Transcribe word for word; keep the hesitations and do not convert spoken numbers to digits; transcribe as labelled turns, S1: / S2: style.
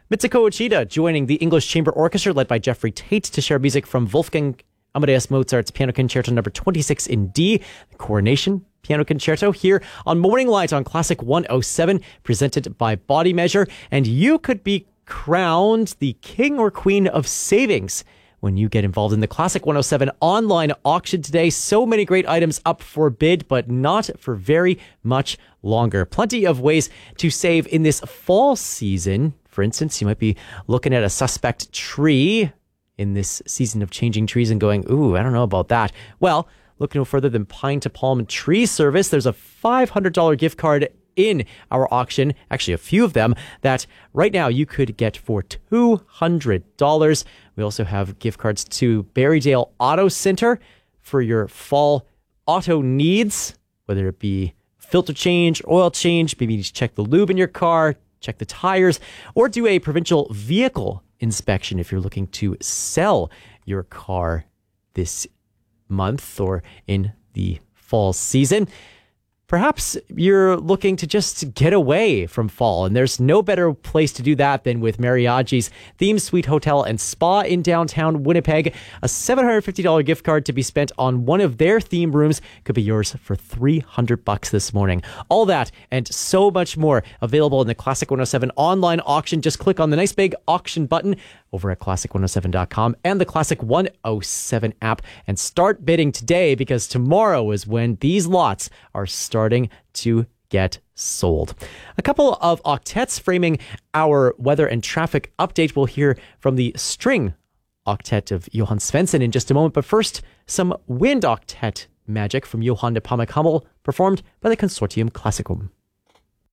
S1: Mitsuko Uchida joining the English Chamber Orchestra led by Jeffrey Tate to share music from Wolfgang Amadeus Mozart's Piano Concerto number twenty-six in D, the Coronation Piano Concerto, here on Morning Light on Classic one oh seven, presented by Body Measure. And you could be crowned the king or queen of savings when you get involved in the Classic one oh seven online auction today. So many great items up for bid, but not for very much longer. Plenty of ways to save in this fall season. For instance, you might be looking at a suspect tree in this season of changing trees and going, ooh, I don't know about that. Well, look no further than Pine to Palm Tree Service. There's a five hundred dollars gift card in our auction, actually a few of them, that right now you could get for two hundred dollars. We also have gift cards to Berrydale Auto Center for your fall auto needs, whether it be filter change, oil change, maybe you need to check the lube in your car, check the tires, or do a provincial vehicle inspection if you're looking to sell your car this month or in the fall season. Perhaps you're looking to just get away from fall, and there's no better place to do that than with Mariachi's Theme Suite Hotel and Spa in downtown Winnipeg. A seven hundred fifty dollars gift card to be spent on one of their theme rooms could be yours for three hundred bucks this morning. All that and so much more available in the Classic one oh seven online auction. Just click on the nice big auction button over at classic one oh seven dot com and the Classic one oh seven app and start bidding today, because tomorrow is when these lots are starting to get sold. A couple of octets framing our weather and traffic update. We'll hear from the string octet of Johann Svensson in just a moment, but first, some wind octet magic from Johann Nepomuk Hummel, performed by the Consortium Classicum.